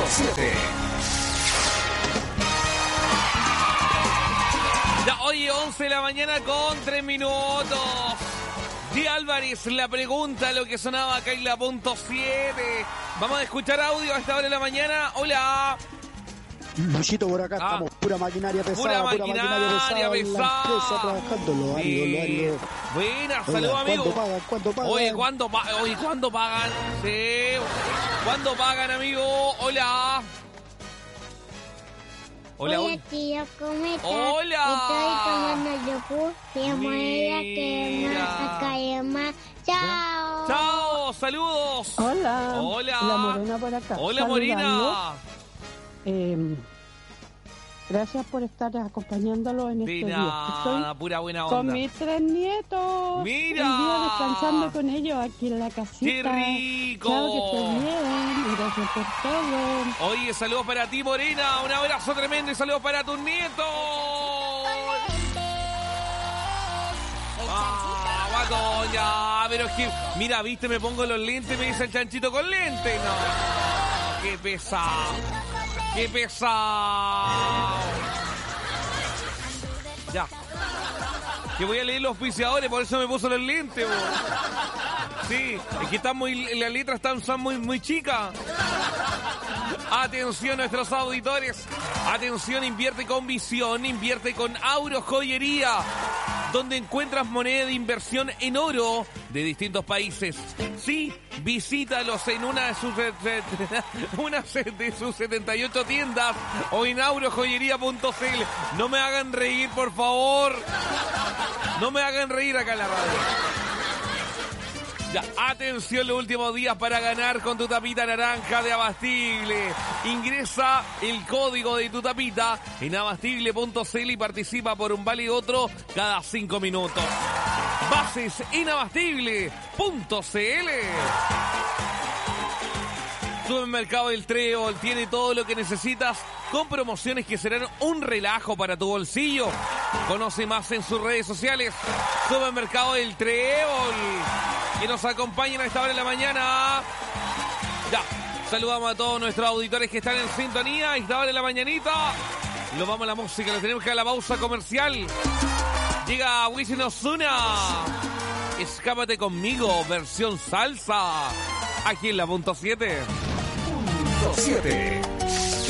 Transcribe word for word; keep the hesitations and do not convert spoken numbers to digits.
siete. Ya, oye, once de la mañana con tres minutos. Di Álvarez, la pregunta, lo que sonaba acá en la punto siete. Vamos a escuchar audio a esta hora de la mañana. Hola. Luchito, por acá Ah, estamos, pura maquinaria pesada, pura pura maquinaria maquinaria pesada, en la pesada. empresa trabajando, lo haría, lo haría. Buena, saludos amigos. ¿Cuánto pagan? ¿Cuánto pagan? Oye, ¿cuándo, pa Oye, ¿cuándo pagan? Sí. ¿Cuándo pagan, amigo? Hola. Hola, Hola, tío, ¿cómo estás? Hola. Estoy tomando yogur. Se llama ella que Mira. más acá y más. Chao. Chao, saludos. Hola. Hola. La Morena por acá. Hola, Saludando. Morena. Eh, gracias por estar acompañándolo en De este día. nada, Estoy pura buena con onda. mis tres nietos. Mira. Hoy día descansando con ellos aquí en la casita. ¡Qué rico! Chao, que estén bien. Y gracias por todo. Oye, saludos para ti, Morena. Un abrazo tremendo y saludos para tus nietos. Ah, guato, ya, pero es que, mira, viste, me pongo los lentes, me dice el chanchito con lentes. No, qué pesado, qué pesado. Ya, que voy a leer los auspiciadores, por eso me puso los lentes, bo. Sí, es que están muy, las letras están, son muy, muy chicas. Atención nuestros auditores. Atención, invierte con visión, invierte con Auro Joyería, donde encuentras moneda de inversión en oro de distintos países. Sí, visítalos en una de sus, una de sus setenta y ocho tiendas o en auro joyería punto c l. No me hagan reír, por favor. No me hagan reír acá en la radio. Ya, atención, los últimos días para ganar con tu tapita naranja de Abastible. Ingresa el código de tu tapita en abastible punto c l y participa por un vale y otro cada cinco minutos. Bases en abastible punto c l. Supermercado del Trébol tiene todo lo que necesitas con promociones que serán un relajo para tu bolsillo. Conoce más en sus redes sociales. Supermercado del Trébol, que nos acompañen a esta hora de la mañana. Ya, saludamos a todos nuestros auditores que están en sintonía a esta hora de la mañanita. Nos vamos a la música, le tenemos que dar la pausa comercial. Llega Wisin Ozuna. Escápate conmigo, versión salsa. Aquí en la punto siete. Punto siete.